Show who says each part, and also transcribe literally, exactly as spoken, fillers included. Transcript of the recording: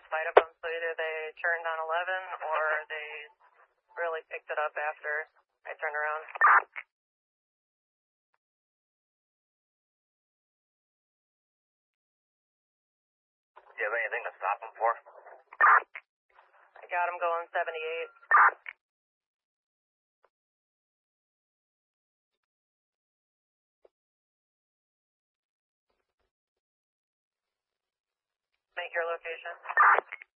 Speaker 1: spite of them, so either they turned on eleven or they really picked it up after I turned around.
Speaker 2: Do you have anything to stop them for?
Speaker 1: I got him going seventy-eight. Make your location.